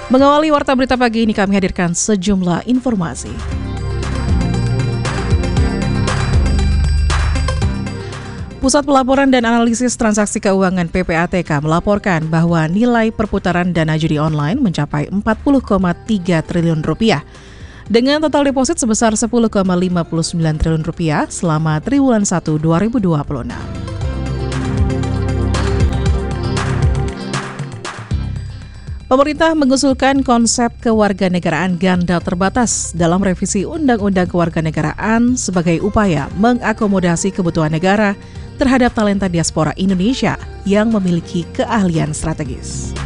Mengawali Warta Berita Pagi ini kami hadirkan sejumlah informasi. Pusat Pelaporan dan Analisis Transaksi Keuangan PPATK melaporkan bahwa nilai perputaran dana judi online mencapai 40,3 triliun rupiah dengan total deposit sebesar 10,59 triliun rupiah selama triwulan 1 2026. Pemerintah mengusulkan konsep kewarganegaraan ganda terbatas dalam revisi Undang-Undang Kewarganegaraan sebagai upaya mengakomodasi kebutuhan negara terhadap talenta diaspora Indonesia yang memiliki keahlian strategis.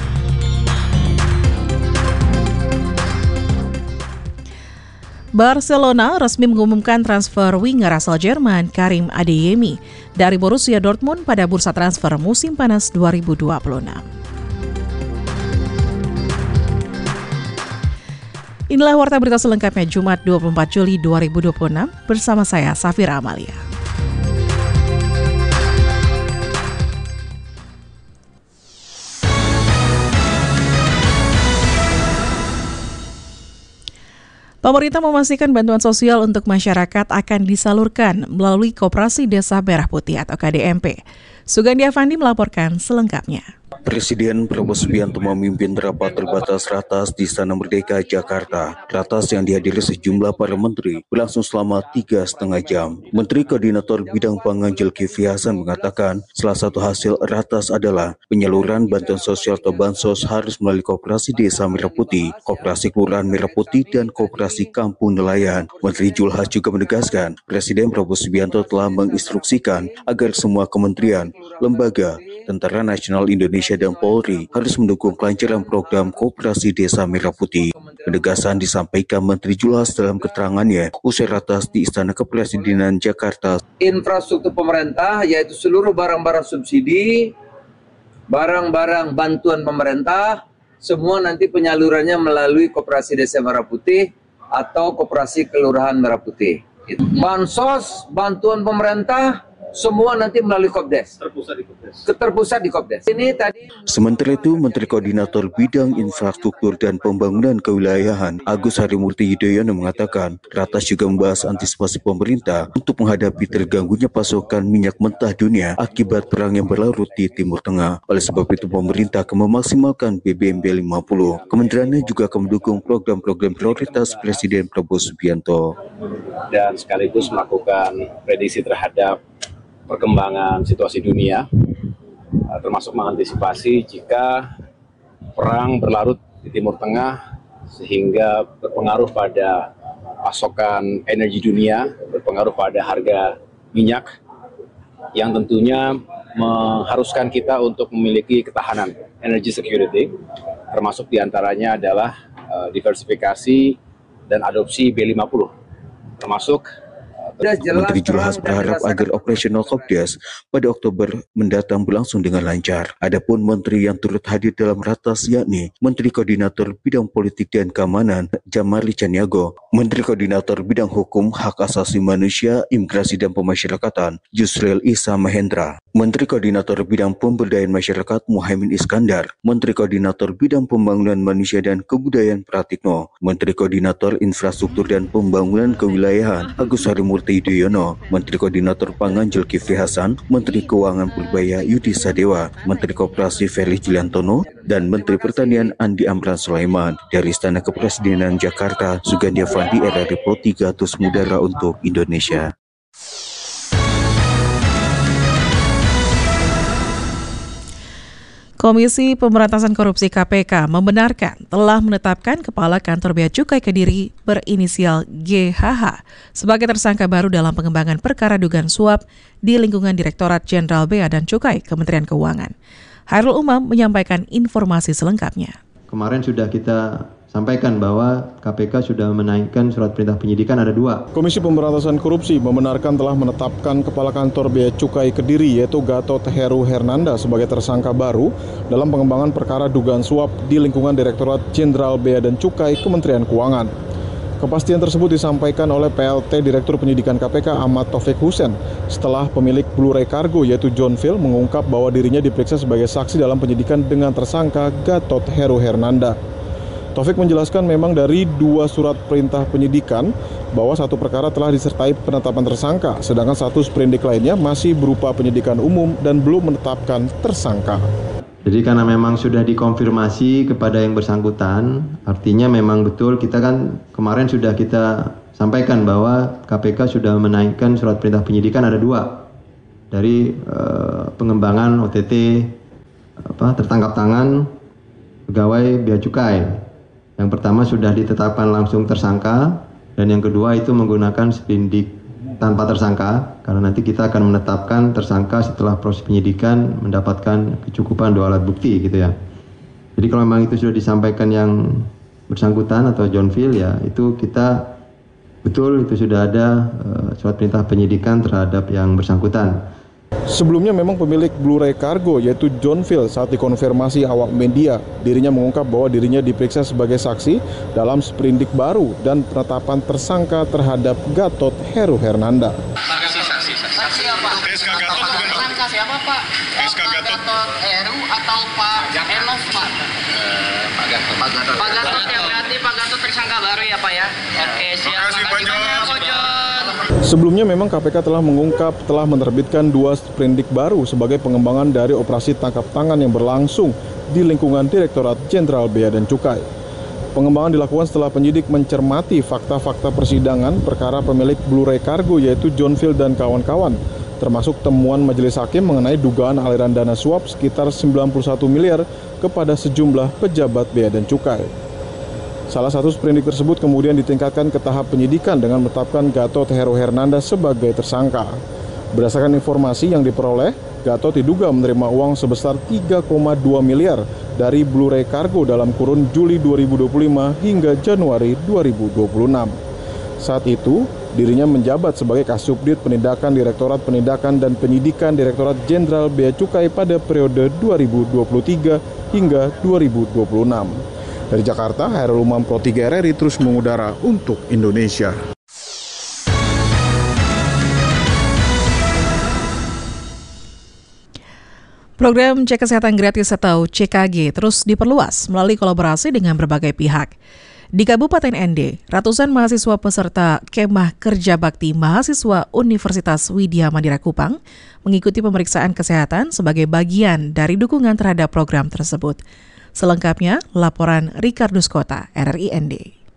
Barcelona resmi mengumumkan transfer winger asal Jerman Karim Adeyemi dari Borussia Dortmund pada bursa transfer musim panas 2026. Inilah Warta Berita selengkapnya Jumat 24 Juli 2026 bersama saya Safira Amalia. Pemerintah memastikan bantuan sosial untuk masyarakat akan disalurkan melalui Koperasi Desa Merah Putih atau KDMP. Sugandi Avandi melaporkan selengkapnya. Presiden Prabowo Subianto memimpin rapat terbatas Ratas di Istana Merdeka, Jakarta. Ratas yang dihadiri sejumlah para menteri berlangsung selama 3,5 jam. Menteri Koordinator Bidang Pangan Zulkifli Hasan mengatakan salah satu hasil Ratas adalah penyaluran bantuan sosial atau bansos harus melalui Koperasi Desa Merah Putih, Koperasi Kelurahan Merah Putih, dan Koperasi Kampung Nelayan. Menteri Julhas juga menegaskan Presiden Prabowo Subianto telah menginstruksikan agar semua kementerian, lembaga, Tentara Nasional Indonesia dan Polri harus mendukung kelancaran program Koperasi Desa Merah Putih. Penegasan disampaikan Menteri Julhas dalam keterangannya usai Ratas di Istana Kepresidenan Jakarta. Infrastruktur pemerintah yaitu seluruh barang-barang subsidi, barang-barang bantuan pemerintah, semua nanti penyalurannya melalui Koperasi Desa Merah Putih atau Koperasi Kelurahan Merah Putih. Bansos, bantuan pemerintah, semua nanti melalui Kopdes. Terpusat di Kopdes. Ini tadi. Sementara itu, Menteri Koordinator Bidang Infrastruktur dan Pembangunan Kewilayahan Agus Harimurti Yudhoyono mengatakan, Ratas juga membahas antisipasi pemerintah untuk menghadapi terganggunya pasokan minyak mentah dunia akibat perang yang berlarut di Timur Tengah. Oleh sebab itu, pemerintah akan memaksimalkan BBM B50. Kementeriannya juga akan mendukung program-program prioritas Presiden Prabowo Subianto. Dan sekaligus melakukan prediksi terhadap perkembangan situasi dunia, termasuk mengantisipasi jika perang berlarut di Timur Tengah sehingga berpengaruh pada pasokan energi dunia, berpengaruh pada harga minyak yang tentunya mengharuskan kita untuk memiliki ketahanan energy security, termasuk diantaranya adalah diversifikasi dan adopsi B50, termasuk Menteri Julhas berharap agar operasional Kopdes pada Oktober mendatang berlangsung dengan lancar. Adapun menteri yang turut hadir dalam Ratas yakni Menteri Koordinator Bidang Politik dan Keamanan Jamarli Caniago, Menteri Koordinator Bidang Hukum, Hak Asasi Manusia, Imigrasi dan Pemasyarakatan Yusril Issa Mahendra, Menteri Koordinator Bidang Pemberdayaan Masyarakat Muhaimin Iskandar, Menteri Koordinator Bidang Pembangunan Manusia dan Kebudayaan Pratikno, Menteri Koordinator Infrastruktur dan Pembangunan Kewilayahan Agus Harimurti Yudhoyono, Menteri Koordinator Pangan Zulkifli Hasan, Menteri Keuangan Purbaya Yudi Sadewa, Menteri Koperasi Ferry Juliantono, dan Menteri Pertanian Andi Amran Sulaiman. Dari Istana Kepresidenan Jakarta, Sugandi Avandi, RRI Pro 3 Mudara untuk Indonesia. Komisi Pemberantasan Korupsi KPK membenarkan telah menetapkan Kepala Kantor Bea Cukai Kediri berinisial GHH sebagai tersangka baru dalam pengembangan perkara dugaan suap di lingkungan Direktorat Jenderal Bea dan Cukai Kementerian Keuangan. Hairul Umam menyampaikan informasi selengkapnya. Kemarin sudah kita sampaikan bahwa KPK sudah menaikkan surat perintah penyidikan ada 2. Komisi Pemberantasan Korupsi membenarkan telah menetapkan Kepala Kantor Bea Cukai Kediri yaitu Gatot Heru Hernanda sebagai tersangka baru dalam pengembangan perkara dugaan suap di lingkungan Direktorat Jenderal Bea dan Cukai Kementerian Keuangan. Kepastian tersebut disampaikan oleh PLT Direktur Penyidikan KPK Ahmad Taufik Husen setelah pemilik Blu-ray Cargo yaitu John Phil mengungkap bahwa dirinya diperiksa sebagai saksi dalam penyidikan dengan tersangka Gatot Heru Hernanda. Taufik menjelaskan memang dari 2 surat perintah penyidikan bahwa 1 perkara telah disertai penetapan tersangka, sedangkan 1 sprindik lainnya masih berupa penyidikan umum dan belum menetapkan tersangka. Jadi karena memang sudah dikonfirmasi kepada yang bersangkutan, artinya memang betul kita kan kemarin sudah kita sampaikan bahwa KPK sudah menaikkan surat perintah penyidikan ada 2 dari pengembangan OTT tertangkap tangan pegawai Bea Cukai. Yang pertama sudah ditetapkan langsung tersangka dan yang kedua itu menggunakan sprindik tanpa tersangka karena nanti kita akan menetapkan tersangka setelah proses penyidikan mendapatkan kecukupan 2 alat bukti gitu ya. Jadi kalau memang itu sudah disampaikan yang bersangkutan atau John Phil ya itu kita betul itu sudah ada surat perintah penyidikan terhadap yang bersangkutan. Sebelumnya memang pemilik Blu-ray Cargo yaitu John Phil saat dikonfirmasi awak media, dirinya mengungkap bahwa dirinya diperiksa sebagai saksi dalam sprindik baru dan penetapan tersangka terhadap Gatot Heru Hernanda. Saksi apa? SK Gatot bukan Pak? Tersangka siapa Pak? SK Gatot Heru atau Pak Enos Pak? Pak Gatot ya, berarti Pak Gatot tersangka baru ya Pak ya? Oke, siap. Makasih Pak John. Sebelumnya memang KPK telah mengungkap telah menerbitkan 2 sprindik baru sebagai pengembangan dari operasi tangkap tangan yang berlangsung di lingkungan Direktorat Jenderal Bea dan Cukai. Pengembangan dilakukan setelah penyidik mencermati fakta-fakta persidangan perkara pemilik Blu-ray Cargo yaitu John Phil dan kawan-kawan, termasuk temuan majelis hakim mengenai dugaan aliran dana suap sekitar 91 miliar kepada sejumlah pejabat Bea dan Cukai. Salah satu sprindik tersebut kemudian ditingkatkan ke tahap penyidikan dengan menetapkan Gatot Heru Hernanda sebagai tersangka. Berdasarkan informasi yang diperoleh, Gatot diduga menerima uang sebesar 3,2 miliar dari Blu-ray Cargo dalam kurun Juli 2025 hingga Januari 2026. Saat itu, dirinya menjabat sebagai Kasubdit Penindakan Direktorat Penindakan dan Penyidikan Direktorat Jenderal Bea Cukai pada periode 2023 hingga 2026. Dari Jakarta, Hairul Umam Pro 3 RRI terus mengudara untuk Indonesia. Program Cek Kesehatan Gratis atau CKG terus diperluas melalui kolaborasi dengan berbagai pihak. Di Kabupaten ND, ratusan mahasiswa peserta Kemah Kerja Bakti Mahasiswa Universitas Widya Mandira Kupang mengikuti pemeriksaan kesehatan sebagai bagian dari dukungan terhadap program tersebut. Selengkapnya, laporan Rikardus Kota, RRI ND.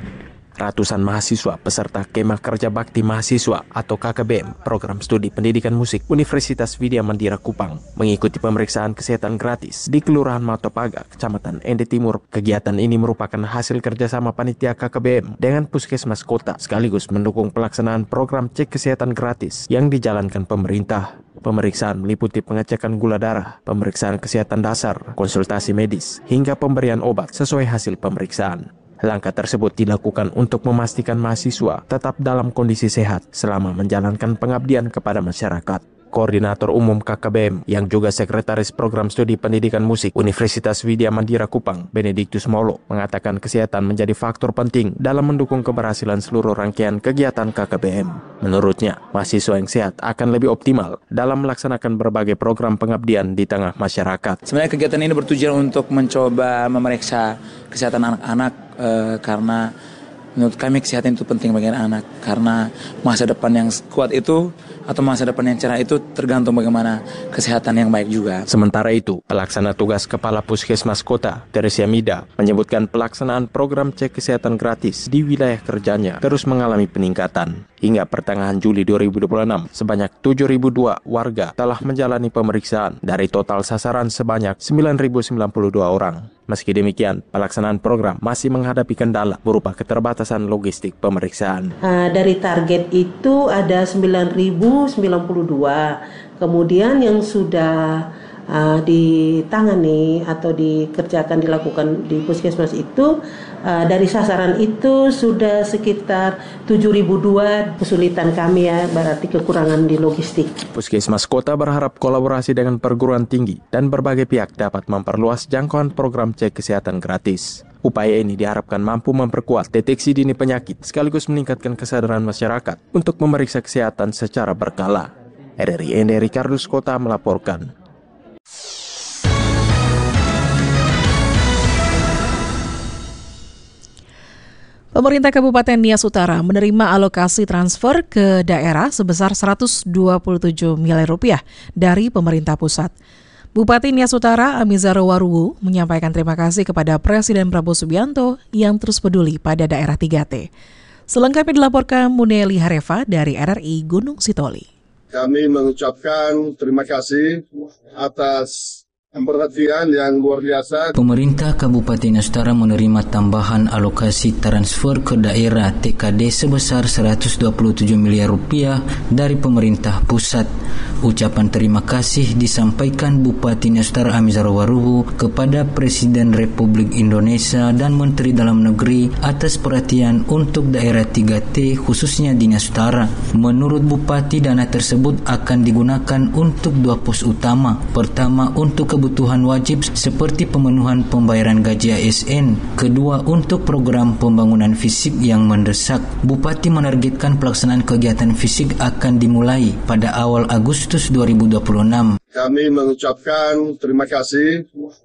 Ratusan mahasiswa peserta Kemah Kerja Bakti Mahasiswa atau KKBM Program Studi Pendidikan Musik Universitas Widya Mandira Kupang mengikuti pemeriksaan kesehatan gratis di Kelurahan Matopaga, Kecamatan Ende Timur. Kegiatan ini merupakan hasil kerjasama panitia KKBM dengan Puskesmas Kota sekaligus mendukung pelaksanaan program cek kesehatan gratis yang dijalankan pemerintah. Pemeriksaan meliputi pengecekan gula darah, pemeriksaan kesehatan dasar, konsultasi medis, hingga pemberian obat sesuai hasil pemeriksaan. Langkah tersebut dilakukan untuk memastikan mahasiswa tetap dalam kondisi sehat selama menjalankan pengabdian kepada masyarakat. Koordinator Umum KKBM yang juga Sekretaris Program Studi Pendidikan Musik Universitas Widya Mandira Kupang, Benediktus Molo, mengatakan kesehatan menjadi faktor penting dalam mendukung keberhasilan seluruh rangkaian kegiatan KKBM. Menurutnya, mahasiswa yang sehat akan lebih optimal dalam melaksanakan berbagai program pengabdian di tengah masyarakat. Sebenarnya kegiatan ini bertujuan untuk mencoba memeriksa kesehatan anak-anak karena menurut kami kesehatan itu penting bagi anak karena masa depan yang kuat itu atau masa depan yang cerah itu tergantung bagaimana kesehatan yang baik juga. Sementara itu, pelaksana tugas Kepala Puskesmas Kota, Teresia Mida, menyebutkan pelaksanaan program cek kesehatan gratis di wilayah kerjanya terus mengalami peningkatan. Hingga pertengahan Juli 2026, sebanyak 7.002 warga telah menjalani pemeriksaan dari total sasaran sebanyak 9.092 orang. Meski demikian, pelaksanaan program masih menghadapi kendala berupa keterbatasan logistik pemeriksaan. Dari target itu ada 9.092, kemudian yang sudah ditangani atau dilakukan di puskesmas itu dari sasaran itu sudah sekitar 7.002. Kesulitan kami ya berarti kekurangan di logistik. Puskesmas Kota berharap kolaborasi dengan perguruan tinggi dan berbagai pihak dapat memperluas jangkauan program cek kesehatan gratis. Upaya ini diharapkan mampu memperkuat deteksi dini penyakit sekaligus meningkatkan kesadaran masyarakat untuk memeriksa kesehatan secara berkala. RRI ND Rikardus Kota melaporkan. Pemerintah Kabupaten Nias Utara menerima alokasi transfer ke daerah sebesar Rp127 miliar dari pemerintah pusat. Bupati Nias Utara Amizaro Waruwu menyampaikan terima kasih kepada Presiden Prabowo Subianto yang terus peduli pada daerah 3T. Selengkapnya dilaporkan Muneli Harefa dari RRI Gunung Sitoli. Kami mengucapkan terima kasih atas perhatian yang luar biasa. Pemerintah Kabupaten Nias Utara menerima tambahan alokasi transfer ke daerah TKD sebesar Rp127 miliar dari pemerintah pusat. Ucapan terima kasih disampaikan Bupati Nias Utara Amizaro Waruwu kepada Presiden Republik Indonesia dan Menteri Dalam Negeri atas perhatian untuk daerah 3T khususnya di Nias Utara. Menurut Bupati, dana tersebut akan digunakan untuk 2 pos utama. Pertama, untuk kebutuhan wajib seperti pemenuhan pembayaran gaji ASN. Kedua, untuk program pembangunan fisik yang mendesak. Bupati menargetkan pelaksanaan kegiatan fisik akan dimulai pada awal Agustus 2026. Kami mengucapkan terima kasih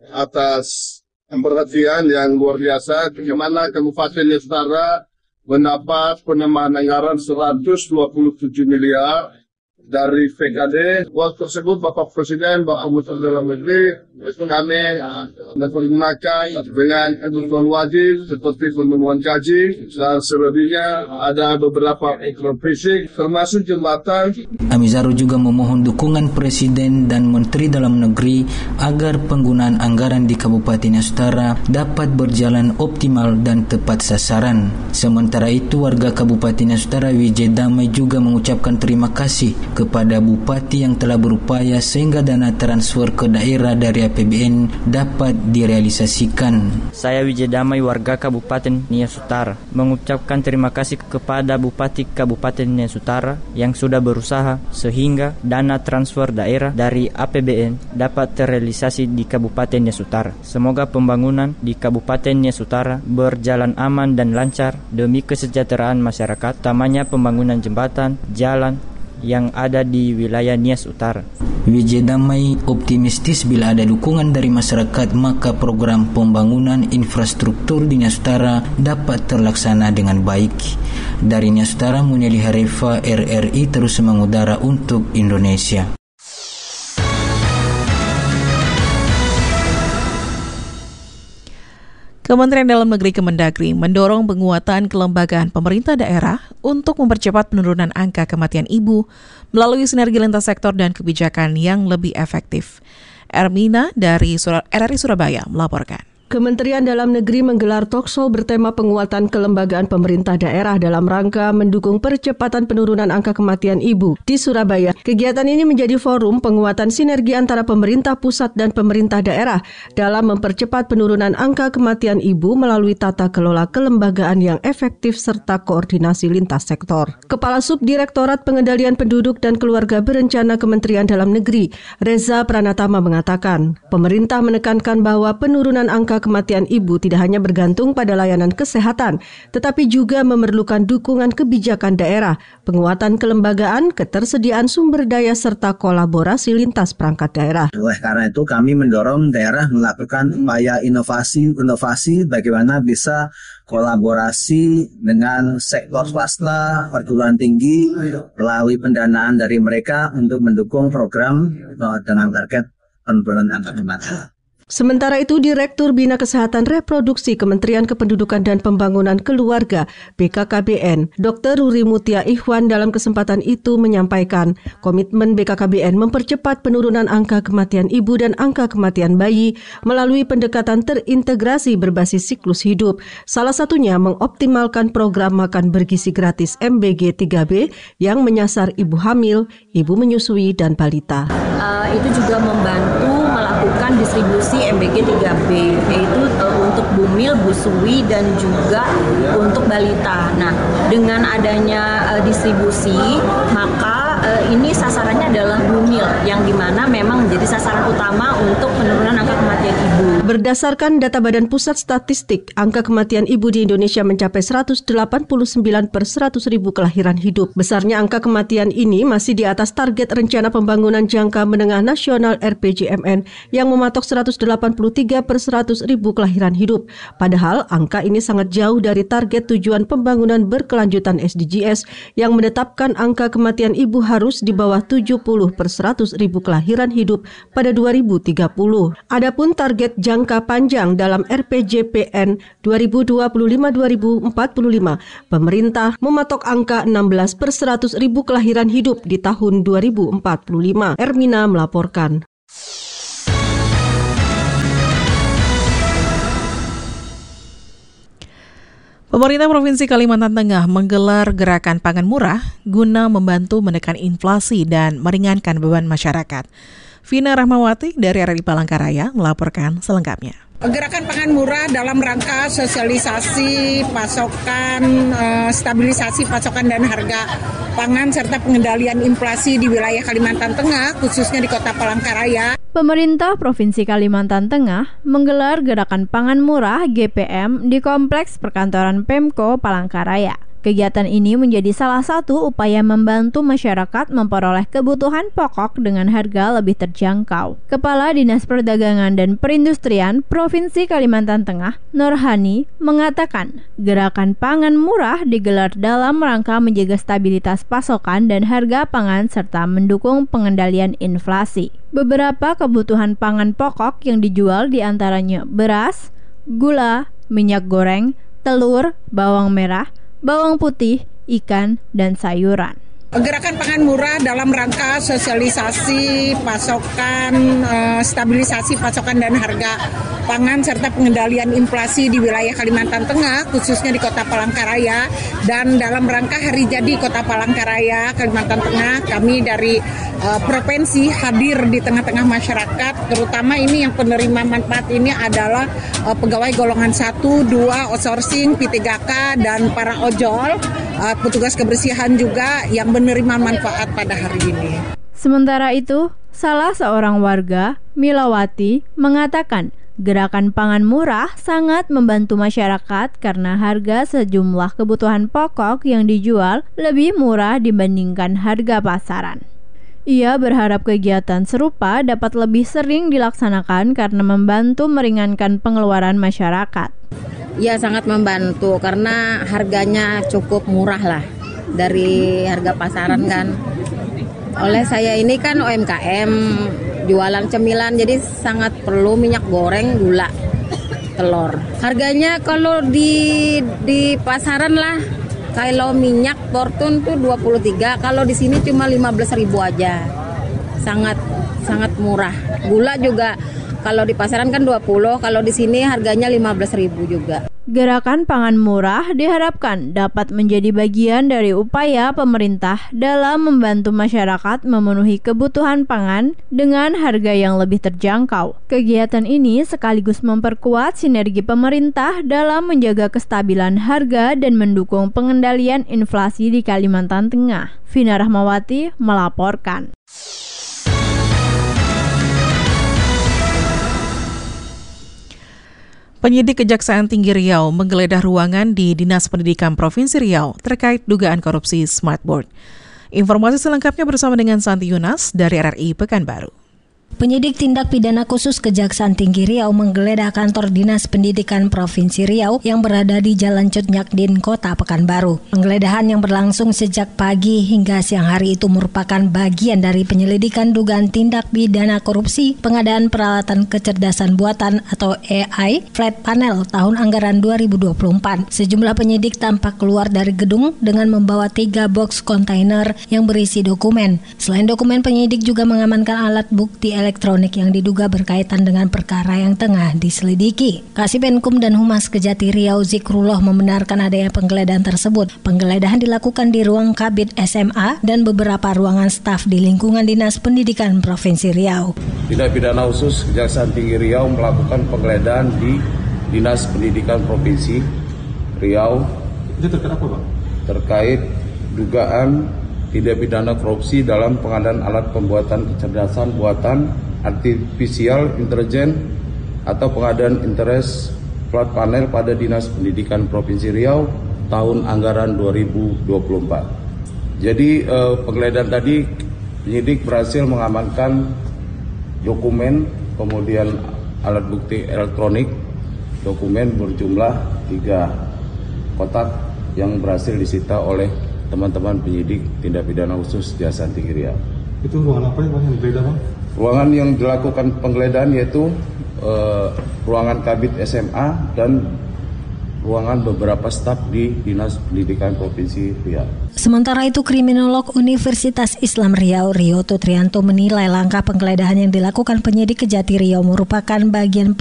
atas perhatian yang luar biasa bagaimana Kabupaten Nias Utara mendapat penambahan anggaran 127 miliar dari PKD. Waktu tersebut Bapak Presiden, Bapak Menteri Dalam Negeri, kami mempergunakan dengan kebutuhan wajib seperti pemenuhan gaji dan selebihnya ada beberapa program fisik termasuk jembatan. Amizaro juga memohon dukungan Presiden dan Menteri Dalam Negeri agar penggunaan anggaran di Kabupaten Nias Utara dapat berjalan optimal dan tepat sasaran. Sementara itu, warga Kabupaten Nias Utara Wijaya Damai juga mengucapkan terima kasih kepada Bupati yang telah berupaya sehingga dana transfer ke daerah dari APBN dapat direalisasikan. Saya Wijaya Damai, warga Kabupaten Nias Utara, mengucapkan terima kasih kepada Bupati Kabupaten Nias Utara yang sudah berusaha sehingga dana transfer daerah dari APBN dapat terrealisasi di Kabupaten Nias Utara. Semoga pembangunan di Kabupaten Nias Utara berjalan aman dan lancar demi kesejahteraan masyarakat, utamanya pembangunan jembatan, jalan yang ada di wilayah Nias Utara. Wijaya Damai optimistis bila ada dukungan dari masyarakat maka program pembangunan infrastruktur di Nias Utara dapat terlaksana dengan baik. Dari Nias Utara, Muneli Harefa, RRI terus mengudara untuk Indonesia. Kementerian Dalam Negeri Kemendagri mendorong penguatan kelembagaan pemerintah daerah untuk mempercepat penurunan angka kematian ibu melalui sinergi lintas sektor dan kebijakan yang lebih efektif. Ermina dari RRI Surabaya melaporkan. Kementerian Dalam Negeri menggelar talkshow bertema penguatan kelembagaan pemerintah daerah dalam rangka mendukung percepatan penurunan angka kematian ibu di Surabaya. Kegiatan ini menjadi forum penguatan sinergi antara pemerintah pusat dan pemerintah daerah dalam mempercepat penurunan angka kematian ibu melalui tata kelola kelembagaan yang efektif serta koordinasi lintas sektor. Kepala Subdirektorat Pengendalian Penduduk dan Keluarga Berencana Kementerian Dalam Negeri, Reza Pranatama mengatakan, pemerintah menekankan bahwa penurunan angka kematian ibu tidak hanya bergantung pada layanan kesehatan, tetapi juga memerlukan dukungan kebijakan daerah, penguatan kelembagaan, ketersediaan sumber daya, serta kolaborasi lintas perangkat daerah. Oleh karena itu kami mendorong daerah melakukan upaya inovasi bagaimana bisa kolaborasi dengan sektor swasta, perguruan tinggi, melalui pendanaan dari mereka untuk mendukung program dengan target penurunan angka kematian. Sementara itu, Direktur Bina Kesehatan Reproduksi Kementerian Kependudukan dan Pembangunan Keluarga BKKBN, Dr. Ruri Mutia Ikhwan dalam kesempatan itu menyampaikan komitmen BKKBN mempercepat penurunan angka kematian ibu dan angka kematian bayi melalui pendekatan terintegrasi berbasis siklus hidup. Salah satunya mengoptimalkan program makan bergizi gratis MBG 3B yang menyasar ibu hamil, ibu menyusui, dan balita. Itu juga membantu melakukan distribusi MBG 3B, yaitu untuk bumil, busui, dan juga untuk balita. Nah, dengan adanya distribusi, maka ini sasarannya adalah bumil yang dimana memang menjadi sasaran utama untuk penurunan angka kematian ibu. Berdasarkan data Badan Pusat Statistik, angka kematian ibu di Indonesia mencapai 189 per 100.000 kelahiran hidup. Besarnya angka kematian ini masih di atas target Rencana Pembangunan Jangka Menengah Nasional RPJMN yang mematok 183 per 100.000 kelahiran hidup. Padahal angka ini sangat jauh dari target Tujuan Pembangunan Berkelanjutan SDGs yang menetapkan angka kematian ibu harus di bawah 70 per 100.000 kelahiran hidup pada 2030. Adapun target jangka panjang dalam RPJPN 2025-2045, pemerintah mematok angka 16 per 100.000 kelahiran hidup di tahun 2045. Ermina melaporkan. Pemerintah Provinsi Kalimantan Tengah menggelar gerakan pangan murah guna membantu menekan inflasi dan meringankan beban masyarakat. Vina Rahmawati dari RRI Palangkaraya melaporkan selengkapnya. Gerakan pangan murah dalam rangka sosialisasi pasokan, stabilisasi pasokan dan harga pangan serta pengendalian inflasi di wilayah Kalimantan Tengah, khususnya di Kota Palangkaraya. Pemerintah Provinsi Kalimantan Tengah menggelar gerakan pangan murah GPM di Kompleks Perkantoran Pemko Palangkaraya. Kegiatan ini menjadi salah satu upaya membantu masyarakat memperoleh kebutuhan pokok dengan harga lebih terjangkau. Kepala Dinas Perdagangan dan Perindustrian Provinsi Kalimantan Tengah, Norhani, mengatakan gerakan pangan murah digelar dalam rangka menjaga stabilitas pasokan dan harga pangan serta mendukung pengendalian inflasi. Beberapa kebutuhan pangan pokok yang dijual diantaranya beras, gula, minyak goreng, telur, bawang merah, bawang putih, ikan, dan sayuran. Gerakan pangan murah dalam rangka sosialisasi pasokan, stabilisasi pasokan dan harga pangan serta pengendalian inflasi di wilayah Kalimantan Tengah, khususnya di Kota Palangkaraya. Dan dalam rangka Hari Jadi Kota Palangkaraya, Kalimantan Tengah, kami dari provinsi hadir di tengah-tengah masyarakat, terutama ini yang penerima manfaat ini adalah pegawai golongan 1, 2, outsourcing, P3K, dan para ojol, petugas kebersihan juga yang menerima manfaat pada hari ini. Sementara itu, salah seorang warga, Milawati, mengatakan gerakan pangan murah sangat membantu masyarakat karena harga sejumlah kebutuhan pokok yang dijual lebih murah dibandingkan harga pasaran. Ia berharap kegiatan serupa dapat lebih sering dilaksanakan karena membantu meringankan pengeluaran masyarakat. Ya, sangat membantu karena harganya cukup murah lah dari harga pasaran kan. Oleh saya ini kan UMKM, jualan cemilan, jadi sangat perlu minyak goreng, gula, telur. Harganya kalau di pasaran lah, kalau minyak Fortune tuh 23, kalau di sini cuma 15.000 aja. Sangat murah. Gula juga kalau di pasaran kan 20, kalau di sini harganya 15.000 juga. Gerakan pangan murah diharapkan dapat menjadi bagian dari upaya pemerintah dalam membantu masyarakat memenuhi kebutuhan pangan dengan harga yang lebih terjangkau. Kegiatan ini sekaligus memperkuat sinergi pemerintah dalam menjaga kestabilan harga dan mendukung pengendalian inflasi di Kalimantan Tengah. Vina Rahmawati melaporkan. Penyidik Kejaksaan Tinggi Riau menggeledah ruangan di Dinas Pendidikan Provinsi Riau terkait dugaan korupsi Smartboard. Informasi selengkapnya bersama dengan Santi Yunas dari RRI Pekanbaru. Penyidik Tindak Pidana Khusus Kejaksaan Tinggi Riau menggeledah kantor Dinas Pendidikan Provinsi Riau yang berada di Jalan Cut Nyakdin, Kota Pekanbaru. Penggeledahan yang berlangsung sejak pagi hingga siang hari itu merupakan bagian dari penyelidikan dugaan tindak pidana korupsi pengadaan peralatan kecerdasan buatan atau AI flat panel tahun anggaran 2024. Sejumlah penyidik tampak keluar dari gedung dengan membawa 3 box kontainer yang berisi dokumen. Selain dokumen, penyidik juga mengamankan alat bukti elektronik yang diduga berkaitan dengan perkara yang tengah diselidiki. Kasipenkum dan Humas Kejati Riau Zikrullah membenarkan adanya penggeledahan tersebut. Penggeledahan dilakukan di ruang Kabid SMA dan beberapa ruangan staf di lingkungan Dinas Pendidikan Provinsi Riau. Tindak Pidana Khusus Kejaksaan Tinggi Riau melakukan penggeledahan di Dinas Pendidikan Provinsi Riau. Itu terkait apa, Bang? Terkait dugaan tindak pidana korupsi dalam pengadaan alat pembuatan kecerdasan buatan artificial intelligence atau pengadaan interest flat panel pada Dinas Pendidikan Provinsi Riau tahun anggaran 2024. Jadi penggeledahan tadi penyidik berhasil mengamankan dokumen, kemudian alat bukti elektronik, dokumen berjumlah 3 kotak yang berhasil disita oleh teman-teman penyidik tindak pidana khusus Kejaksaan Tinggi Riau. Itu ruangan apa yang digeledah, Bang? Ruangan yang dilakukan penggeledahan yaitu ruangan Kabid SMA dan ruangan beberapa staf di Dinas Pendidikan Provinsi Riau. Sementara itu, Kriminolog Universitas Islam Riau, Rio Tutrianto menilai langkah penggeledahan yang dilakukan penyidik Kejati Riau merupakan bagian